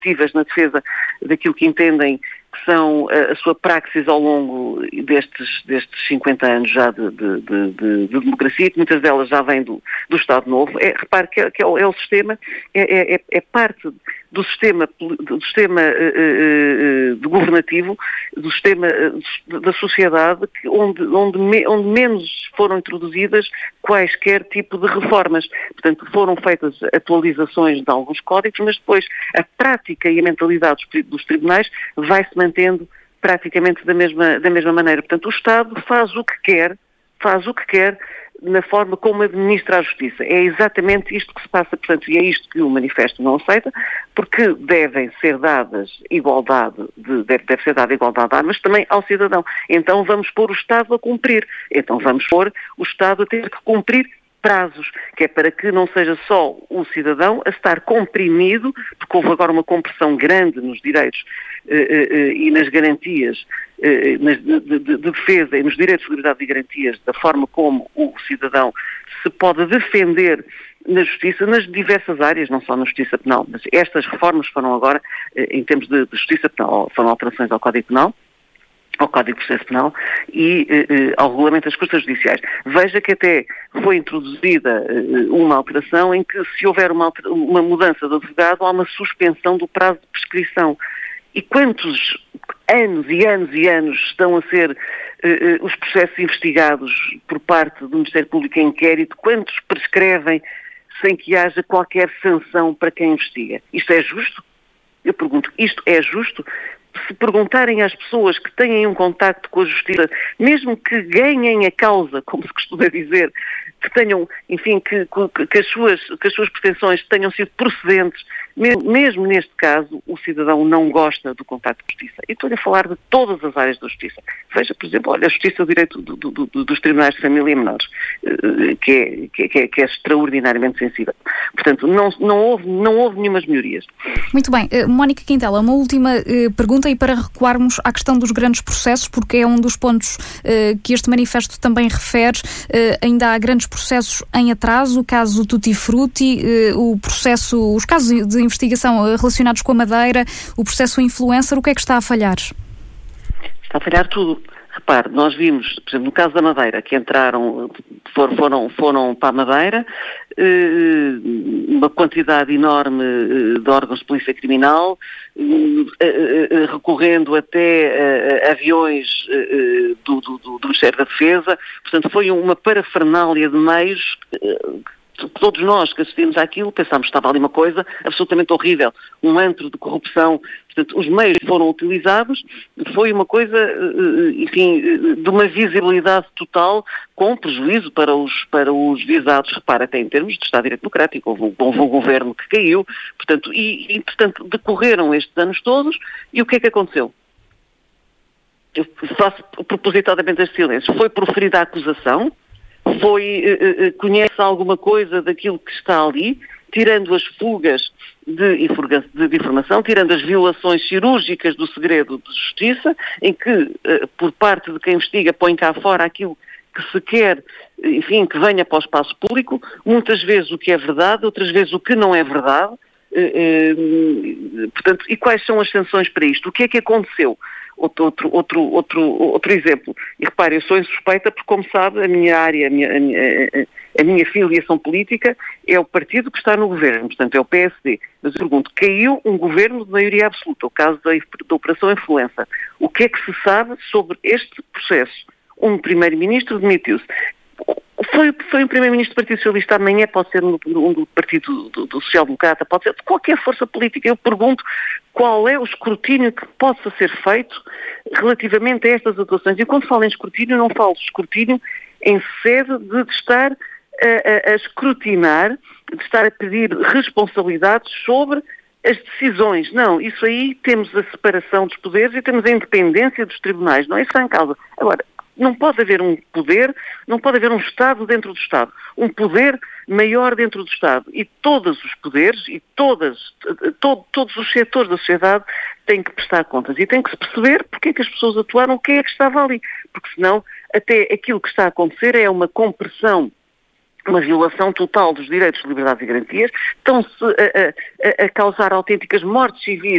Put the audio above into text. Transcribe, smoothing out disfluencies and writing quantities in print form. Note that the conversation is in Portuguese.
ativas na defesa daquilo que entendem que são a sua praxis ao longo destes 50 anos já de democracia, que muitas delas já vêm do Estado Novo. Repare que é o sistema, é parte do sistema governativo, do sistema da sociedade, onde menos foram introduzidas quaisquer tipo de reformas. Portanto, foram feitas atualizações de alguns códigos, mas depois a prática e a mentalidade dos tribunais vai-se mantendo praticamente da mesma maneira. Portanto, o Estado faz o que quer na forma como administra a justiça. É exatamente isto que se passa, portanto, e é isto que o manifesto não aceita, porque deve ser dada igualdade de armas também ao cidadão. Então vamos pôr o Estado a cumprir. Então vamos pôr o Estado a ter que cumprir prazos, que é para que não seja só o cidadão a estar comprimido, porque houve agora uma compressão grande nos direitos e nas garantias de defesa e nos direitos de liberdade e garantias da forma como o cidadão se pode defender na justiça, nas diversas áreas, não só na justiça penal, mas estas reformas foram agora, em termos de justiça penal, foram alterações ao Código Penal, ao Código de Processo Penal e ao Regulamento das Custas Judiciais. Veja que até foi introduzida uma alteração em que, se houver uma mudança de advogado, há uma suspensão do prazo de prescrição. E quantos anos e anos e anos estão a ser os processos investigados por parte do Ministério Público em inquérito, quantos prescrevem sem que haja qualquer sanção para quem investiga? Isto é justo? Eu pergunto, isto é justo? Se perguntarem às pessoas que têm um contacto com a justiça, mesmo que ganhem a causa, como se costuma dizer, que tenham, enfim, que as suas pretensões tenham sido procedentes, mesmo neste caso, o cidadão não gosta do contacto com a justiça. E estou-lhe a falar de todas as áreas da justiça. Veja, por exemplo, a justiça do direito dos tribunais de família e menores, que é extraordinariamente sensível. Portanto, não houve nenhumas melhorias. Muito bem. Mónica Quintela, uma última pergunta e para recuarmos à questão dos grandes processos, porque é um dos pontos que este manifesto também refere. Ainda há grandes processos em atraso, o caso Tutti Frutti, os casos de investigação relacionados com a Madeira, o processo influencer, o que é que está a falhar? Está a falhar tudo. Repare, nós vimos, por exemplo, no caso da Madeira, que foram para a Madeira, uma quantidade enorme de órgãos de polícia criminal, recorrendo até a aviões do Ministério da Defesa. Portanto, foi uma parafernália de meios. Todos nós que assistimos àquilo pensámos que estava ali uma coisa absolutamente horrível, um antro de corrupção. Portanto, os meios que foram utilizados foi uma coisa, enfim, de uma visibilidade total, com prejuízo para os visados. Repara, até em termos de Estado de Direito Democrático, houve um governo que caiu, portanto, portanto, decorreram estes anos todos, e o que é que aconteceu? Eu faço propositadamente este silêncio. Foi proferida a acusação, conhece alguma coisa daquilo que está ali, tirando as fugas de informação, tirando as violações cirúrgicas do segredo de justiça, em que, por parte de quem investiga, põe cá fora aquilo que se quer, enfim, que venha para o espaço público, muitas vezes o que é verdade, outras vezes o que não é verdade. Portanto, e quais são as sanções para isto? O que é que aconteceu? Outro exemplo. E repare, eu sou insuspeita porque, como sabe, a minha área, a minha filiação política é o partido que está no governo, portanto é o PSD. Mas eu pergunto, caiu um governo de maioria absoluta, o caso da Operação Influencer. O que é que se sabe sobre este processo? Um primeiro-ministro demitiu-se. Foi um primeiro-ministro do Partido Socialista, amanhã pode ser um do Partido do Social-Democrata, pode ser de qualquer força política. Eu pergunto qual é o escrutínio que possa ser feito relativamente a estas atuações. E quando falo em escrutínio, não falo de escrutínio em sede de estar a escrutinar, de estar a pedir responsabilidades sobre as decisões. Não, isso aí temos a separação dos poderes e temos a independência dos tribunais. Não é isso em causa. Agora, não pode haver um poder, não pode haver um Estado dentro do Estado, um poder maior dentro do Estado. E todos os poderes e todos os setores da sociedade têm que prestar contas e têm que se perceber porque é que as pessoas atuaram, quem é que estava ali. Porque senão até aquilo que está a acontecer é uma compressão uma violação total dos direitos, liberdades e garantias, estão-se a causar autênticas mortes civis